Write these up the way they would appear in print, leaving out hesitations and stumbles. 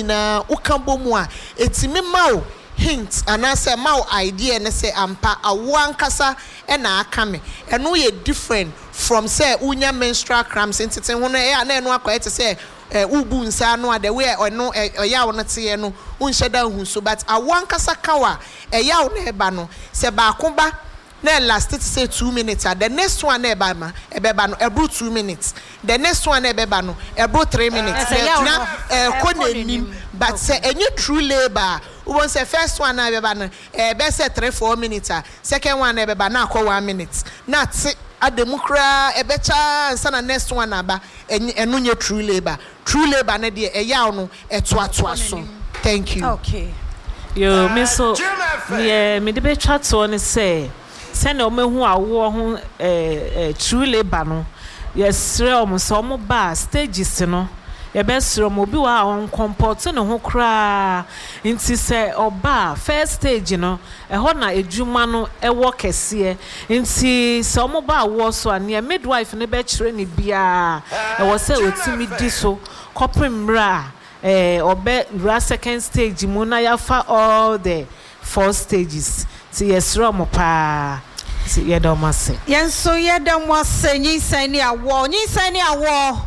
nyina ukambo mu a etimi ma hint anase ma idea ne say ampa awo ankasa e na aka me eno ye different from say unya menstrual cramps entete ho no e na eno akoyete say ubu nsa no ade we eno yawo no te no unhye da hu so but awo ankasa kawa yawo no eba no se ba akoba na last it say 2 minutes the next one eba ma ebeba no ebro 2 minutes the next one ebeba no ebro 3 minutes na konenim but say enye true labor we want say first one na ebeba no be say 3-4 minutes second one ebeba na akọ 1 minute na ti ademukra ebecha nsa na next one aba enu nye true labor na de eyaw no etoatoa so thank you. Okay yo me so me de be chat on say send o me hu awo ho true labor no yes realm so mo ba stages no ye be sro mo bi wa on comport no ho kra nti se oba first stage no ho na ejuma no wo kese nti se mo ba wo so ane midwife ne be kire ne bia wo se otimi di so kopim ra obe ra second stage mu na ya fa all the 4 stages ti yes ro pa ti yedomase yenso yedomase nyisan ni awo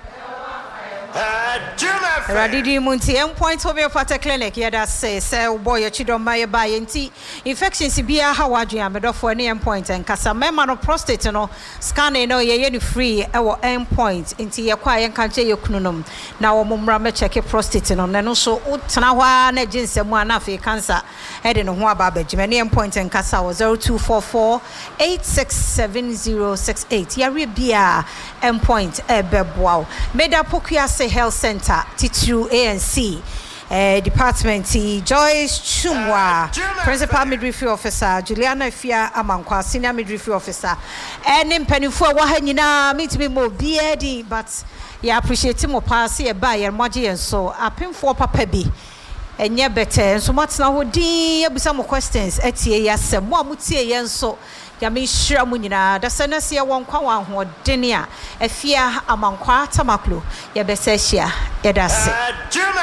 Radidi Munti point of your fata clinic yada say boy your chidon my buy enti infections bia hawaju amedo for any endpoint and kasa mema no prostate no scan no ye ni free e wo endpoint enti ye kwa ye kanche ye kununum na wo mumra me check prostate no no so utena hwa na ginsemu ana fe cancer e de no ho aba bagime ne endpoint and kasa 0244 867068 yare bia endpoint e beboa meda pokua Health Center T2 ANC Department Joyce Chumwa Principal Midwifery Officer Juliana Fia Amankwa Senior Midwifery Officer and penifo wa ha nyina meet me mo BAD but ya appreciate mo pass e ba ye moje en so apemfo papa bi enye better so matna ho din abusa mo questions etie yasem mo amutie yen so ya me hira mu nyina da senase won kwa wa ho den a afia Amankwa Tamaklo ya besa hia ya da se